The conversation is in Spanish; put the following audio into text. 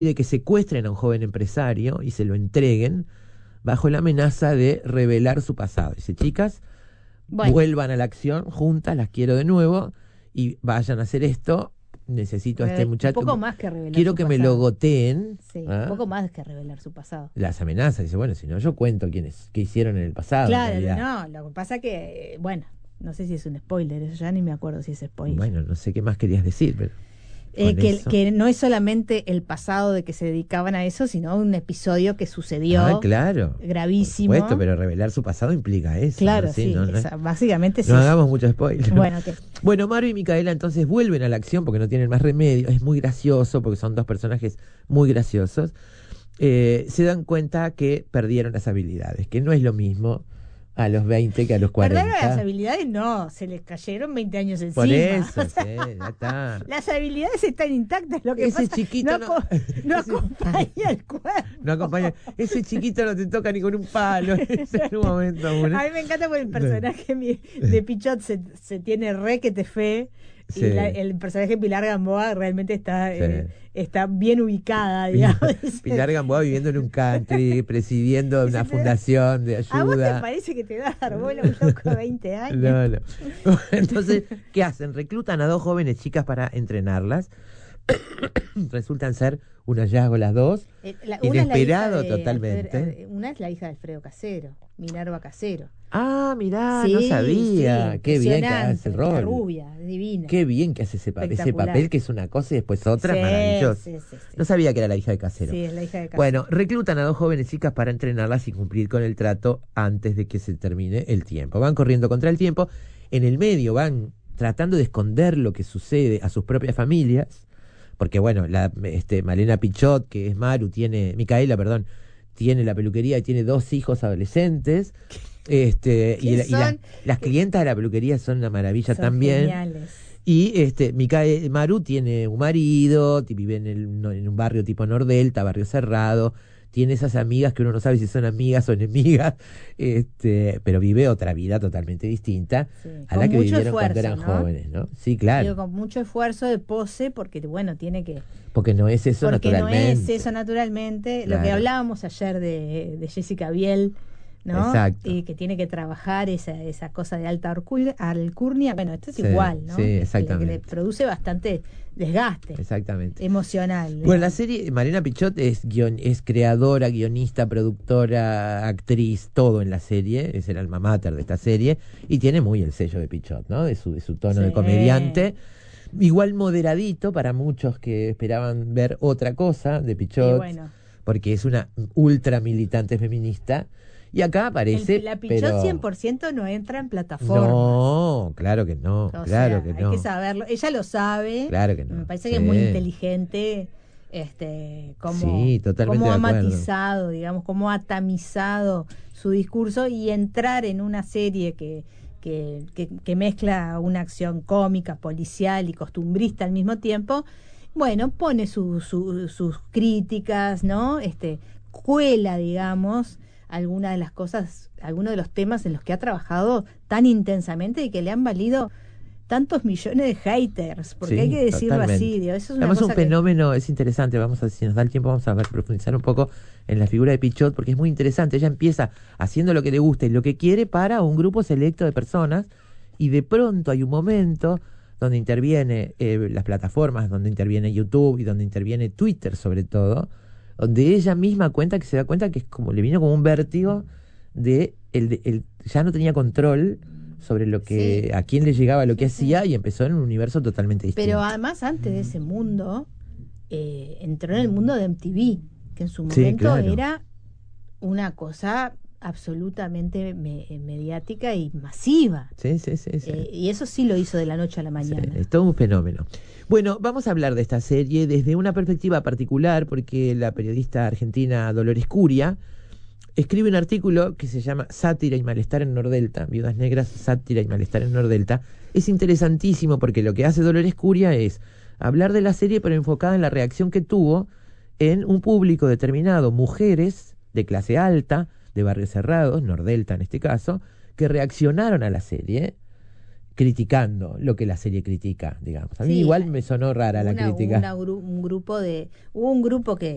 de que secuestren a un joven empresario y se lo entreguen bajo la amenaza de revelar su pasado. Dice, chicas, Bueno, vuelvan a la acción juntas, las quiero de nuevo y vayan a hacer esto. Necesito a este un muchacho. poco más que revelar Quiero su que pasado. me lo goteen. Sí, ¿ah? un poco más que revelar su pasado. Las amenazas. Dice, bueno, si no, yo cuento qué hicieron en el pasado. Claro, en realidad. no, lo que pasa que, bueno, no sé si es un spoiler, eso ya ni me acuerdo si es spoiler. Bueno, no sé qué más querías decir, pero con eso. Que no es solamente el pasado de que se dedicaban a eso, sino un episodio que sucedió claro, gravísimo. por supuesto, pero revelar su pasado implica eso. Claro, ¿no? sí, básicamente sí. No hagamos mucho spoiler. Bueno, Maru y Micaela entonces vuelven a la acción porque no tienen más remedio. Es muy gracioso porque son dos personajes muy graciosos. Se dan cuenta que perdieron las habilidades, que no es lo mismo a los 20 que a los 40. Perder las habilidades no, se les cayeron 20 años encima. Por eso, o sea, sí, ya está. Las habilidades están intactas, lo que Ese pasa chiquito no acompaña el cuerpo. No acompaña. Ese chiquito no te toca ni con un palo en un momento. A mí me encanta porque el personaje de Pichot se tiene re que te fe. Sí. Y el personaje Pilar Gamboa realmente está, Sí. Está bien ubicada, digamos. Pilar Gamboa viviendo en un country, presidiendo una fundación de ¿A vos te ayuda. parece que te va a dar bola un loco de 20 años? No. Entonces, ¿qué hacen? Reclutan a dos jóvenes chicas para entrenarlas. Resultan ser un hallazgo las dos. Inesperado totalmente. Una es la hija de Alfredo Casero, Minerva Casero. Ah, mirá, Sí, no sabía. sí, Qué bien que hace el rol. Rubia, divina. Qué bien que hace ese papel que es una cosa y después otra, Sí, maravilloso. sí. No sabía que era la hija de Casero. Sí, es la hija de Casero. Bueno, reclutan a dos jóvenes chicas para entrenarlas y cumplir con el trato antes de que se termine el tiempo. Van corriendo contra el tiempo. En el medio van tratando de esconder lo que sucede a sus propias familias. Porque bueno, Malena Pichot, que es Micaela, tiene la peluquería y tiene dos hijos adolescentes. Las clientas de la peluquería son una maravilla son también. Geniales. Y Maru tiene un marido, vive en un barrio tipo Nordelta, barrio cerrado. Tiene esas amigas que uno no sabe si son amigas o enemigas, pero vive otra vida totalmente distinta a la que vivieron cuando eran jóvenes, ¿no? Sí, claro. Digo, con mucho esfuerzo de pose, porque bueno, tiene que... Porque no es eso naturalmente. No es eso naturalmente. Claro. Lo que hablábamos ayer de Jessica Biel, ¿no? Exacto. Y que tiene que trabajar esa cosa de alta alcurnia. Bueno, esto es igual, ¿no? Sí, exactamente. Que le produce bastante desgaste. Exactamente. Emocional. Bueno, la serie, Malena Pichot es creadora, guionista, productora, actriz, todo en la serie. Es el alma mater de esta serie. Y tiene muy el sello de Pichot, ¿no? De su tono de comediante. Igual moderadito para muchos que esperaban ver otra cosa de Pichot. Bueno. Porque es una ultra militante feminista. Y acá aparece. La Pichot 100% no entra en plataformas. No, claro que no. Hay que saberlo. Ella lo sabe. Claro que no. Me parece que es muy inteligente. Cómo ha matizado, digamos, cómo ha tamizado su discurso y entrar en una serie que mezcla una acción cómica, policial y costumbrista al mismo tiempo. Bueno, pone sus críticas, ¿no? Cuela, digamos, algunas de las cosas, algunos de los temas en los que ha trabajado tan intensamente y que le han valido tantos millones de haters, porque hay que decirlo totalmente. así. Digo, eso es una además cosa un fenómeno, es interesante, si nos da el tiempo vamos a profundizar un poco en la figura de Pichot, porque es muy interesante. Ella empieza haciendo lo que le gusta y lo que quiere para un grupo selecto de personas, y de pronto hay un momento donde interviene las plataformas, donde interviene YouTube y donde interviene Twitter sobre todo, donde ella misma se da cuenta que es como le vino como un vértigo ya no tenía control sobre lo que a quién le llegaba lo que hacía, y empezó en un universo totalmente distinto. Pero además antes de ese mundo entró en el mundo de MTV, que en su momento era una cosa absolutamente mediática y masiva. Sí. Y eso sí lo hizo de la noche a la mañana. Es todo un fenómeno. Bueno, vamos a hablar de esta serie desde una perspectiva particular, porque la periodista argentina Dolores Curia escribe un artículo que se llama Sátira y malestar en Nordelta, Viudas Negras, sátira y malestar en Nordelta. Es interesantísimo porque lo que hace Dolores Curia es hablar de la serie, pero enfocada en la reacción que tuvo en un público determinado, mujeres de clase alta, de barrios cerrados, Nordelta en este caso, que reaccionaron a la serie criticando lo que la serie critica, digamos. A mí igual me sonó rara la crítica. Hubo un grupo que